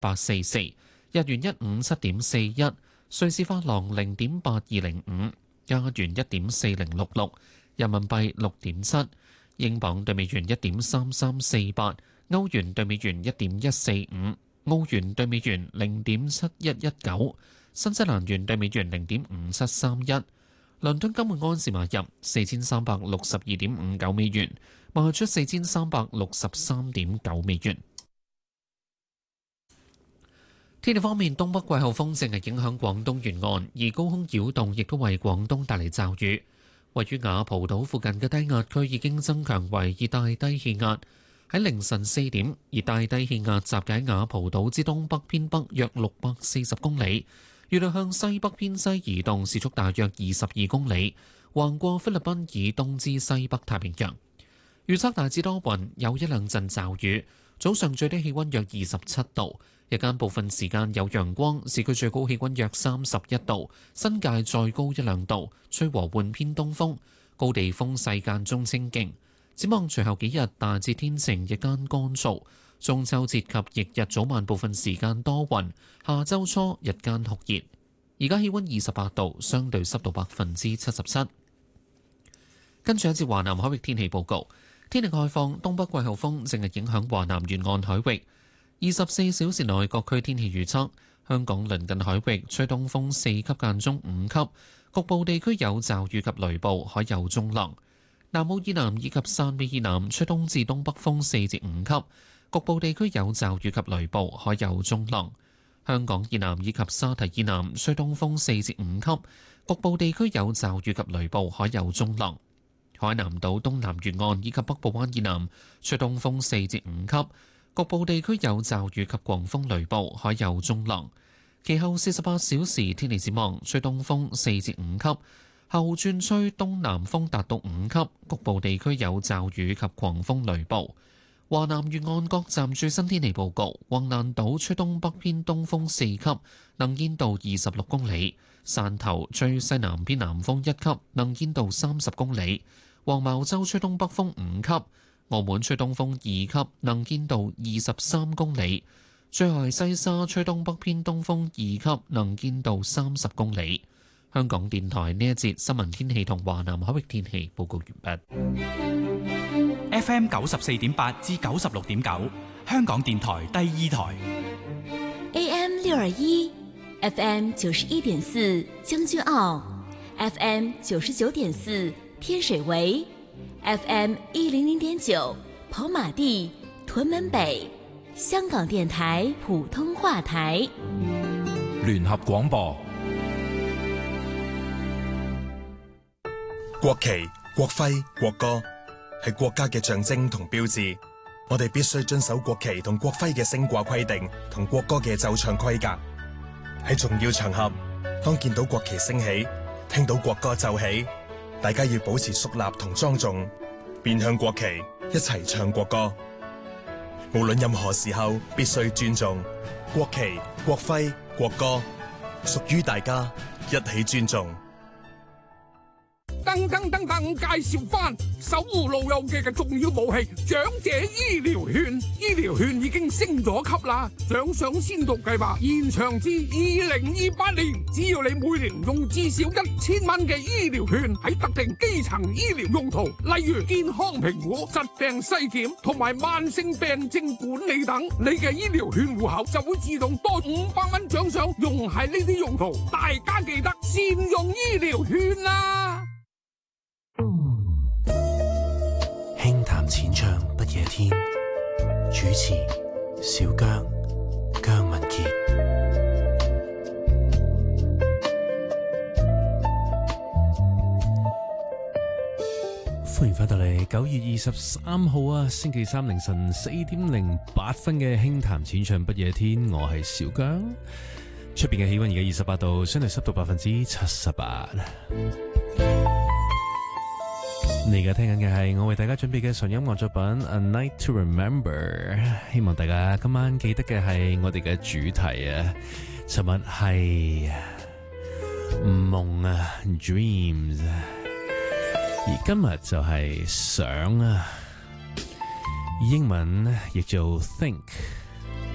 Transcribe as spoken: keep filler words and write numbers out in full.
八四四，日元一五七點四一，瑞士法郎零點八二零五，加元一點四零六六，人民幣六點七，英鎊對美元一點三三四八，歐元對美元一點一四五，澳元對美元零點七一一九，新西蘭元對美元零點五七三一。倫敦金每安士買入四千三百六十二點五九美元，賣出四千三百六十三點九美元。天氣方面，東北季候風正係影響廣東沿岸，而高空擾動亦都為廣東帶嚟驟雨。位於雅蒲島附近嘅低壓區已經增強為熱帶低氣壓。喺凌晨四點，熱帶低氣壓集結喺雅蒲島之東北偏北約六百四十公里，預料向西北偏西移動，時速大約二十二公里，橫過菲律賓以東至西北太平洋。預測大致多雲，有一兩陣驟雨。早上最低氣溫約二十七度，日間部分時間有陽光，市區最高氣溫約三十一度，新界再高一兩度，吹和緩偏東風，高地風勢間中清勁。展望隨後幾日大致天晴，日間乾燥。中秋節及翌日早晚部分時間多雲，下周初日間酷熱。而家氣溫二十八度，相對濕度百分之七十七。跟住一節華南海域天氣報告。天氣概況，東北季候風正係影響華南沿岸海域。二十四小時內各區天氣預測：香港鄰近海域吹東風四級間中五級，局部地區有驟雨及雷暴，海有中浪。南澳以南以及汕尾以南吹東至東北風四至五級，局部地區有驟雨及雷暴，海有中浪。香港以南以及沙堤以南吹東風四至五級，局部地區有驟雨及雷暴，海有中浪。海南島東南沿岸以及北部灣以南吹東風四至五級，局部地區有驟雨及狂風雷暴，海有中浪。其後四十八小時天氣展望，吹東風四至五級，後轉吹東南風達到五級，局部地區有驟雨及狂風雷暴。華南沿岸各站最新天氣報告：橫瀾島吹東北偏東風四級，能見度二十六公里；汕頭吹西南偏南風一級，能見度三十公里。黃茅洲吹東北風五級，澳門吹東風二級，能見度二十三公里。最後係西沙吹東北偏東風二級，能見度三十公里。香港電台呢一節新聞天氣同華南海域天氣報告完畢。 F M 九十四點八至九十六點九，香港電台第二台。 A M 六二一，F M 九十一點四將軍澳 ，F M 九十九點四。天水圍 F M 一零零點九，跑馬地、屯門北，香港電台普通話台。 聯合廣播。 國旗、國徽、國歌係國家嘅象徵同標誌，我哋必須遵守國旗同國徽嘅升掛規定同國歌嘅奏唱規格。喺重要場合，當見到國旗升起，聽到國歌奏起，大家要保持肅立同莊重，面向國旗，一齊唱國歌。無論任何時候，必須尊重國旗、國徽、國歌，屬於大家，一起尊重。 噔噔噔噔，介紹翻守護老友記嘅重要武器——長者醫療券。醫療券已經升咗級啦，獎賞先導計劃延長至二零二八年。只要你每年用至少一千蚊嘅醫療券喺特定基層醫療用途，例如健康評估、疾病篩檢同埋慢性病症管理等，你嘅醫療券戶口就會自動多五百蚊獎賞，用喺呢啲用途。大家記得善用醫療券啦！ 輕談淺唱不夜天，主持小姜姜文傑。歡迎翻到嚟九月二十三號啊，星期三凌晨四點零八分嘅輕談淺唱不夜天，我係小姜。出邊嘅氣溫而家二十八度，相對濕度百分之七十八。你而家聽緊嘅係我為大家準備嘅純音樂作品《A Night to Remember》，希望大家今晚記得嘅係我哋嘅主題啊，尋日係夢啊 Dreams， 而今日就係想啊，英文譯做 Think。